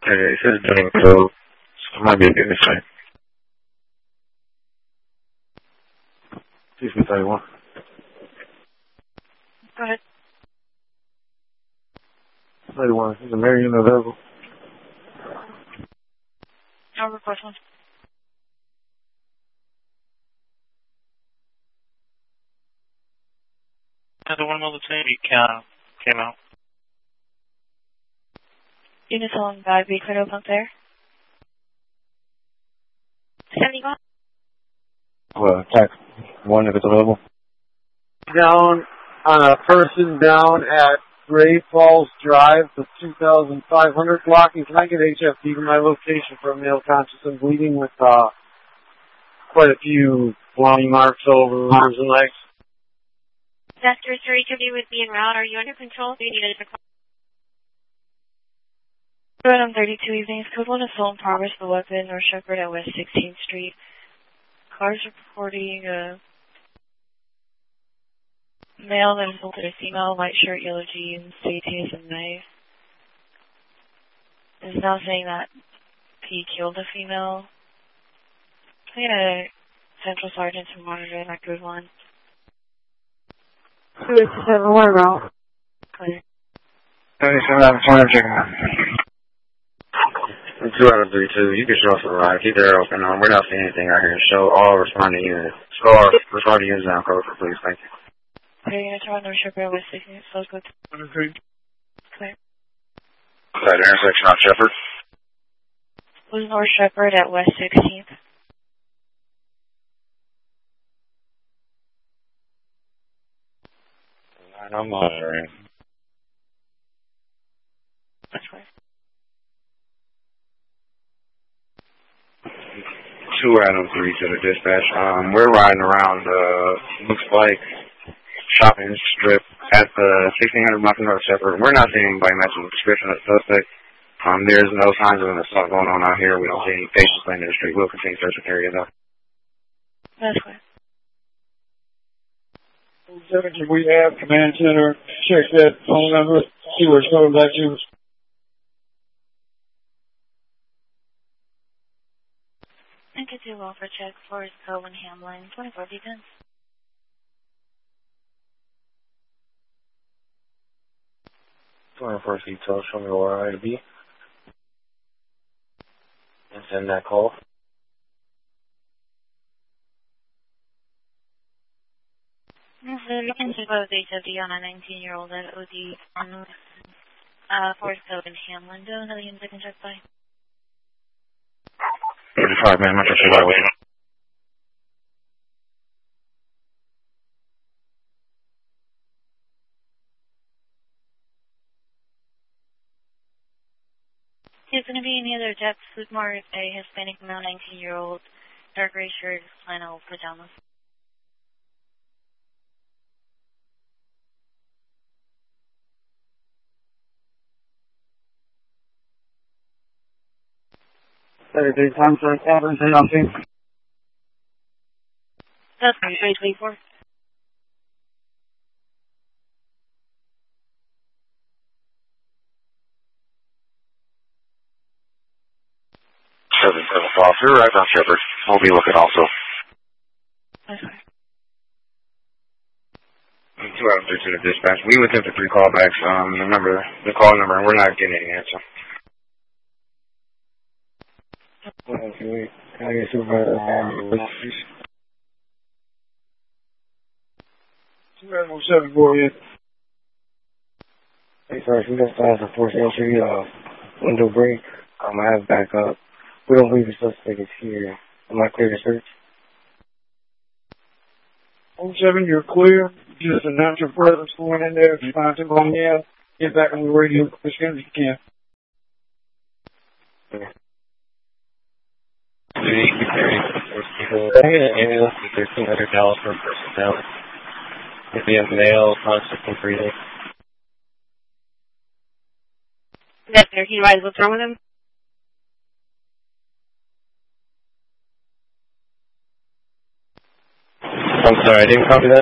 It says doing code, so it might be a good mistake. Excuse me, 31. Go ahead. 31, is the Marion available? I'll request one. The one on the team came out. Unit on by be cleared up there. 71. Well, attack 1 if it's available. Down on a person down at Great Falls Drive, the 2,500 blocking. Can I get HFD to my location for a male conscious and bleeding with quite a few blowing marks over arms and legs? Sector 3 could be with me en route. Are you under control? Do you need a call? On 32 evenings, code 1 assault in progress with a weapon, North Shepherd at West 16th Street. Cars reporting a male that assaulted a female, white shirt, yellow jeans, ATS and knife. It's now saying that he killed a female. I got a central sergeant to monitor that code 1. 287, what route? Clear. 37, I'm trying to check them out. 2 out of 3, 2. You can show us a ride. Keep the air open. We're not seeing anything out here. Show all responding units. Show all responding units down code for please. Thank you. Okay, you're going to turn on North Shepherd West 16th. So let's go to 103. Clear. That intersection on Shepherd. Who's North Shepherd at West 16th? I'm monitoring. That's right. 2 out of 3 to the dispatch. We're riding around, looks like shopping strip at the 1600 block of North Shepherd. We're not seeing anybody matching the description of the suspect. There's no signs of an assault going on out here. We don't see any patients laying in the street. We'll continue searching the area though. That's right. 70, we have command center. Check that phone number. See where it's going back to. I could do welfare check for Cohen Hamlin, 24 defense. First details, show me where I to be. And send that call. So you can check out HFD on a 19-year-old at OD on Forest Cohen Hamlin. Do another unit I can check by. 35, man. I'm not sure why waiting. Is going to be any other depth food mark, a Hispanic male 19-year-old, dark gray shirt, flannel pajamas. Saturday time for average anything. That's 2024. Officer, right on Shepherd. We'll be looking also. That's right. 2 out of 3 to the dispatch. We attempted 3 callbacks. The call number, and we're not getting any answer. Okay, can I get supervisor? 274, yeah. Hey, sorry, we got signs of forced entry, window break. I have backup. We don't believe the suspect is here. Am I clear to search? 07, you're clear. Just announce your presence going in there. If you find him on the get back on the radio as soon as you can. Yeah. I had an ambulance for $1,300 for a person down. If you have mail, constant and breathing. Yes, sir. Can you advise what's wrong with him? I'm sorry, I didn't copy that.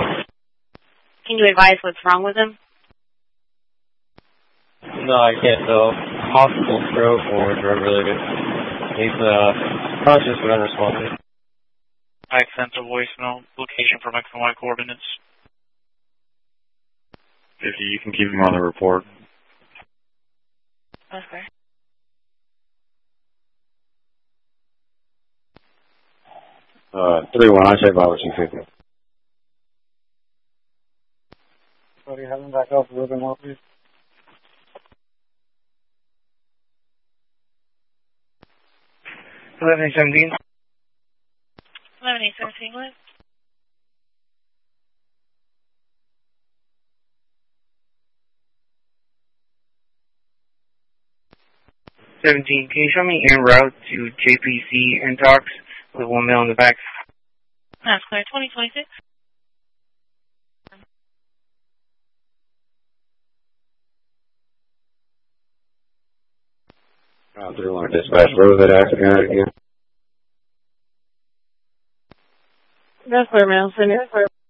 Can you advise what's wrong with him? No, I can't tell. possible stroke or drug related. He's conscious but unresponsive. I sent a voicemail location from X and Y coordinates. 50, you can keep him on the report. Okay. Uh, 3-1, I say Bravo 250. Buddy, have him back up a little bit more, please. Eleven 17. 11-8-17, what? Can you show me en route to JPC and talks with one male in the back? That's clear. 2026. Oh, 3-1 dispatch. Where was that accident again? That's clear, man. Send it.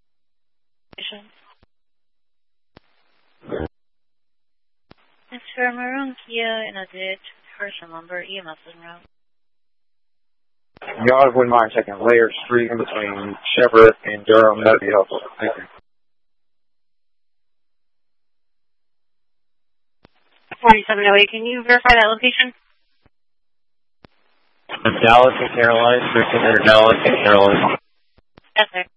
It's for Maroon Kia in a ditch. Person number, EMS en route. Y'all wouldn't mind checking Laird Street in between Shepherd and Durham. That'd be helpful. Thank you. 4708, can you verify that location? Dallas and Caroline, 1300 Dallas and Caroline. Yes, sir.